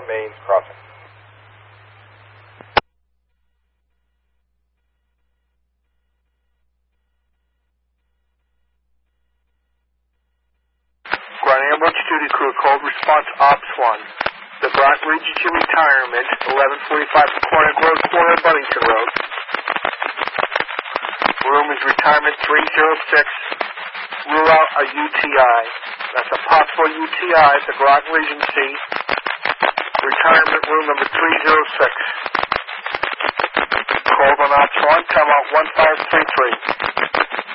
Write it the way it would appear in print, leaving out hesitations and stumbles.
Mains Crossing. Ground Ambulance Duty Crew, Cold Response Ops 1. The Brock Regency Retirement, 1145 Cornet Road, corner Buddington Road. Room is Retirement 306. Rule out a UTI. That's a possible UTI at the Brock Regency. Retirement room number 306. Cold on Ops 1, come out 1533.